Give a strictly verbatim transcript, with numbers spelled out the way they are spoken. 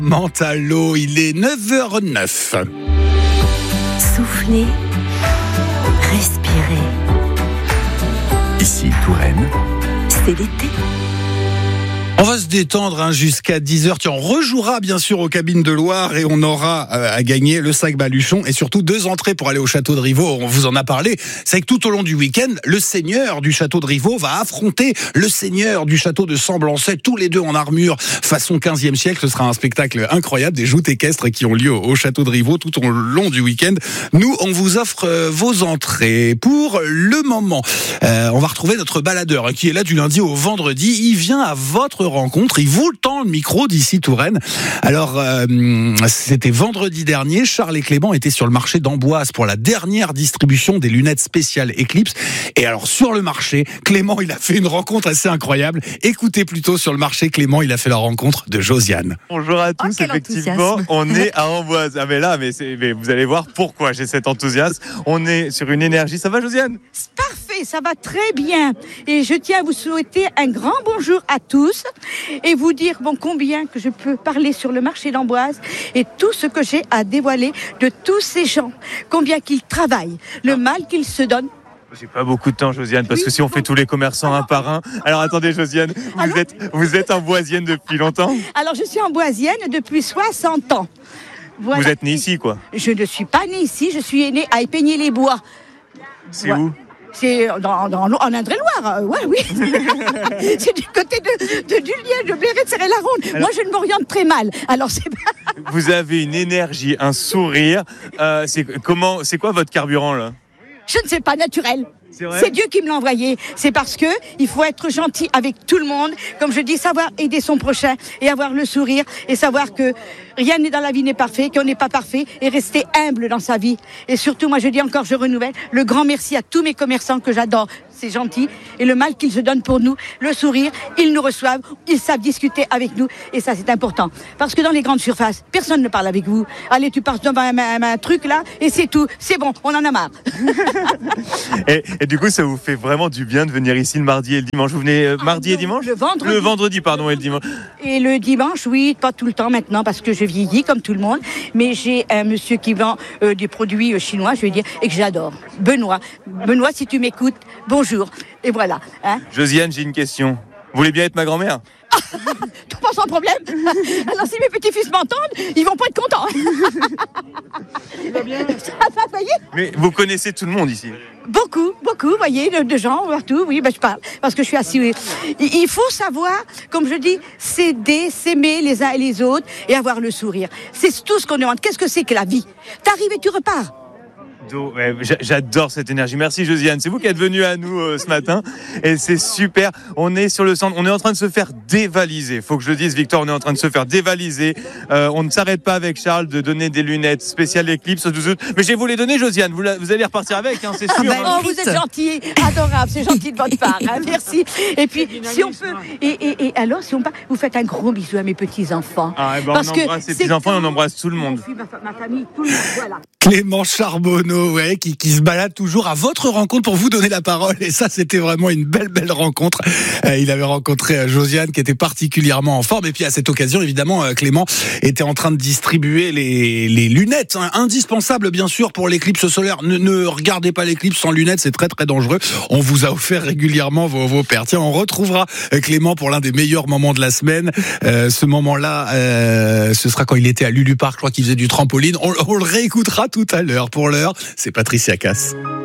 Mentalo, il est neuf heures neuf. Soufflez, respirez. Ici Touraine. C'est l'été. On va se détendre hein, jusqu'à dix heures. Tiens, on rejouera bien sûr aux cabines de Loire et on aura euh, à gagner le sac Baluchon et surtout deux entrées pour aller au château de Rivaux. On vous en a parlé. C'est que tout au long du week-end, le seigneur du château de Rivaux va affronter le seigneur du château de Semblançay, tous les deux en armure façon quinzième siècle. Ce sera un spectacle incroyable, des joutes équestres qui ont lieu au, au château de Rivaux tout au long du week-end. Nous, on vous offre euh, vos entrées. Pour le moment, euh, on va retrouver notre baladeur hein, qui est là du lundi au vendredi. Il vient à votre rencontre, il vous tend le micro d'ici Touraine. Alors, euh, c'était vendredi dernier, Charles et Clément étaient sur le marché d'Amboise pour la dernière distribution des lunettes spéciales Eclipse. Et alors, sur le marché, Clément, il a fait une rencontre assez incroyable. Écoutez plutôt, sur le marché, Clément, il a fait la rencontre de Josiane. Bonjour à tous, Oh, quel effectivement, enthousiasme. on est à Amboise. Ah mais là, mais, c'est, mais vous allez voir pourquoi j'ai cet enthousiasme. On est sur une énergie, ça va Josiane ? Parfait, ça va très bien. Et je tiens à vous souhaiter un grand bonjour à tous et vous dire bon combien que je peux parler sur le marché d'Amboise et tout ce que j'ai à dévoiler de tous ces gens, combien qu'ils travaillent, le mal qu'ils se donnent. J'ai pas beaucoup de temps Josiane, parce Oui, que si on fait tous les commerçants un par un... Alors attendez Josiane, vous Alors êtes, vous êtes amboisienne depuis longtemps ? Alors je suis amboisienne depuis soixante ans. Voilà. Vous êtes née ici quoi ? Je ne suis pas née ici, je suis née à Épegné-les-Bois. C'est Voilà. où ? C'est dans, dans, en Indre-et-Loire, euh, ouais, oui. C'est du côté de, de Dullier, de Bléré, de Serré-la-Ronde. Alors- Moi, je ne m'oriente très mal. Alors, c'est pas... Vous avez une énergie, un sourire. Euh, c'est, comment, c'est quoi votre carburant là ? Je ne sais pas, naturel. C'est vrai ? C'est Dieu qui me l'a envoyé. C'est parce que il faut être gentil avec tout le monde. Comme je dis, savoir aider son prochain et avoir le sourire et savoir que rien n'est dans la vie n'est parfait, qu'on n'est pas parfait et rester humble dans sa vie. Et surtout, moi, je dis encore, je renouvelle le grand merci à tous mes commerçants que j'adore. C'est gentil. Et le mal qu'ils se donnent pour nous, le sourire, ils nous reçoivent, ils savent discuter avec nous. Et ça, c'est important. Parce que dans les grandes surfaces, personne ne parle avec vous. Allez, tu passes devant un, un- un truc là et c'est tout. C'est bon, on en a marre. et, et du coup, ça vous fait vraiment du bien de venir ici le mardi et le dimanche. Vous venez euh, mardi et dimanche ? Le vendredi. Le vendredi, pardon, et le dimanche. Et le dimanche, oui, pas tout le temps maintenant parce que je vieillis comme tout le monde. Mais j'ai un monsieur qui vend euh, des produits euh, chinois, je vais dire, et que j'adore. Benoît. Benoît, si tu m'écoutes, bonjour. Et voilà. Hein. Josiane, j'ai une question. Vous voulez bien être ma grand-mère ? Tout pas sans problème. Alors si mes petits-fils m'entendent, ils vont pas être contents. Ça va, voyez ? Mais vous connaissez tout le monde ici. Beaucoup, beaucoup, voyez, de, de gens partout. Oui, ben je parle parce que je suis assis. Oui. Il, il faut savoir, comme je dis, s'aider, s'aimer les uns et les autres et avoir le sourire. C'est tout ce qu'on demande. Qu'est-ce que c'est que la vie ? T'arrives et tu repars. Do- ouais, j'a- J'adore cette énergie. Merci Josiane. C'est vous qui êtes venue à nous euh, ce matin et c'est super. On est sur le centre. On est en train de se faire dévaliser. Faut que je le dise, Victor. On est en train de se faire dévaliser. Euh, on ne s'arrête pas avec Charles de donner des lunettes spéciales Eclipse. Mais je vais vous les donner, Josiane. Vous, la- vous allez repartir avec, hein, c'est sûr. Ben, hein. oh, vous êtes gentil, adorable, c'est gentil de votre part, hein, merci. Et puis, si on peut, et, et, et alors, si on peut, vous faites un gros bisou à mes petits-enfants. Ah, eh ben, Parce on que embrasse les c'est petits-enfants et on quand- embrasse tout le monde. Mon fils, ma, fa- ma famille, tout le monde, voilà. Clément Charbonneau, ouais, qui, qui se balade toujours à votre rencontre pour vous donner la parole. Et ça, c'était vraiment une belle, belle rencontre. Euh, il avait rencontré euh, Josiane qui était particulièrement en forme. Et puis à cette occasion, évidemment, euh, Clément était en train de distribuer les, les lunettes, hein, indispensables bien sûr pour l'éclipse solaire. Ne, ne regardez pas l'éclipse sans lunettes, c'est très très dangereux. On vous a offert régulièrement vos, vos paires. Tiens, on retrouvera euh, Clément pour l'un des meilleurs moments de la semaine. Euh, ce moment-là, euh, ce sera quand il était à Lulu Park, je crois qu'il faisait du trampoline. On, on le réécoutera tout à l'heure. Pour l'heure, c'est Patricia Cass.